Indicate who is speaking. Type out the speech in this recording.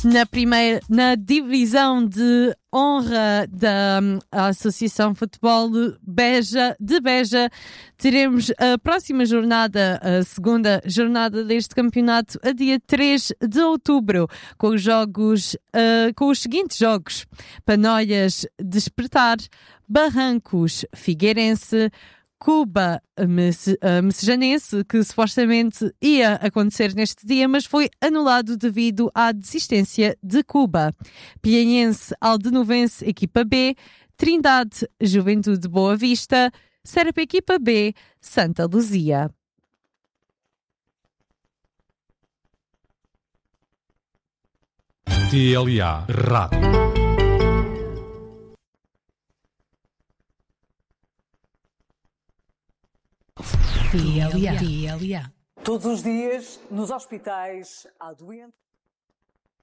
Speaker 1: Na divisão de honra da Associação Futebol de Beja, teremos a próxima jornada, a segunda jornada deste campeonato, a dia 3 de outubro, com os seguintes jogos: Panóias Despertar, Barrancos Figueirense, Cuba Messejanense, que supostamente ia acontecer neste dia, mas foi anulado devido à desistência de Cuba. Pianhense Aldenovense, equipa B, Trindade Juventude Boa Vista, Serpa, equipa B, Santa Luzia.
Speaker 2: TLA Rádio.
Speaker 3: TLA. Todos os dias, nos hospitais, há doentes.